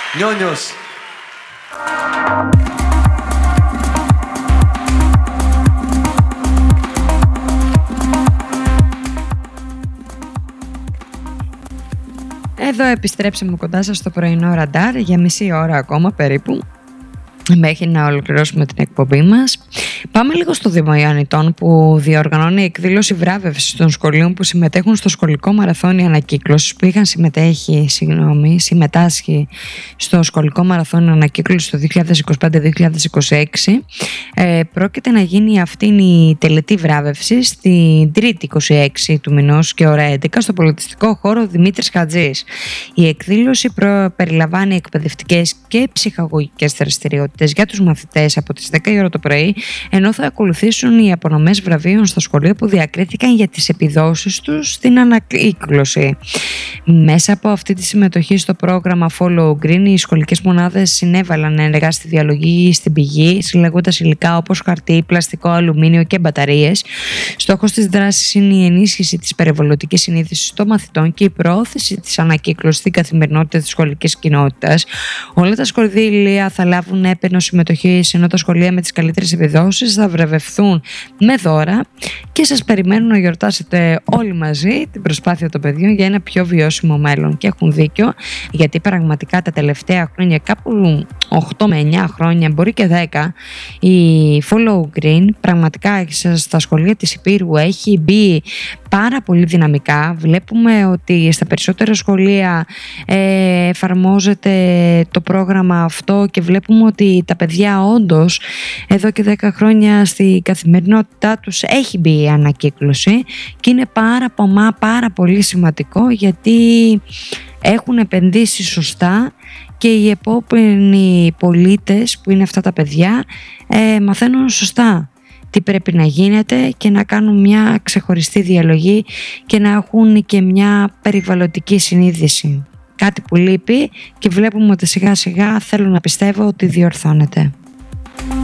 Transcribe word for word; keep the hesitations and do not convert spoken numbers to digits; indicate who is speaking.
Speaker 1: Νιόνιος.
Speaker 2: Εδώ επιστρέψαμε κοντά σας στο πρωινό ραντάρ για μισή ώρα ακόμα περίπου, μέχρι να ολοκληρώσουμε την εκπομπή μας. Πάμε λίγο στο Δήμο Ιωαννητών, που διοργανώνει εκδήλωση βράβευσης των σχολείων που συμμετέχουν στο σχολικό μαραθώνιο ανακύκλωσης, που είχαν συμμετέχει, συγγνώμη, συμμετάσχει στο σχολικό μαραθώνιο ανακύκλωσης το δύο χιλιάδες είκοσι πέντε δύο χιλιάδες είκοσι έξι. Ε, πρόκειται να γίνει αυτή η τελετή βράβευση στην Τρίτη είκοσι έξι του μηνός και ώρα έντεκα στο πολιτιστικό χώρο Δημήτρης Χατζής. Η εκδήλωση προ... περιλαμβάνει εκπαιδευτικές και ψυχαγωγικές δραστηριότητες για τους μαθητές από τις δέκα η ώρα το πρωί, ενώ θα ακολουθήσουν οι απονομές βραβείων στα σχολεία που διακρίθηκαν για τις επιδόσεις τους στην ανακύκλωση. Μέσα από αυτή τη συμμετοχή στο πρόγραμμα Follow Green, οι σχολικές μονάδες συνέβαλαν ενεργά στη διαλογή στην πηγή, συλλέγοντας υλικά όπως χαρτί, πλαστικό, αλουμίνιο και μπαταρίες. Στόχος της δράσης είναι η ενίσχυση της περιβαλλοντικής συνείδησης των μαθητών και η προώθηση της ανακύκλωσης στην καθημερινότητα της σχολικής κοινότητας. Όλα τα σχολεία θα λάβουν έπαινο συμμετοχή, ενώ τα σχολεία με τις καλύτερες επιδόσεις θα βραβευθούν με δώρα, και σας περιμένουν να γιορτάσετε όλοι μαζί την προσπάθεια των παιδιών για ένα πιο βιώσιμο μέλλον. Και έχουν δίκιο, γιατί πραγματικά τα τελευταία χρόνια, κάπου οκτώ με εννιά χρόνια, μπορεί και δέκα, η Follow Green πραγματικά στα σχολεία της Υπήρου έχει μπει πάρα πολύ δυναμικά. Βλέπουμε ότι στα περισσότερα σχολεία ε, εφαρμόζεται το πρόγραμμα αυτό και βλέπουμε ότι τα παιδιά όντως εδώ και δέκα χρόνια στη καθημερινότητά τους έχει μπει η ανακύκλωση, και είναι πάρα πομά, πάρα πολύ σημαντικό, γιατί έχουν επενδύσει σωστά και οι επόμενοι πολίτες που είναι αυτά τα παιδιά ε, μαθαίνουν σωστά τι πρέπει να γίνεται και να κάνουν μια ξεχωριστή διαλογή και να έχουν και μια περιβαλλοντική συνείδηση. Κάτι που λείπει και βλέπουμε ότι σιγά σιγά θέλω να πιστεύω ότι διορθώνεται.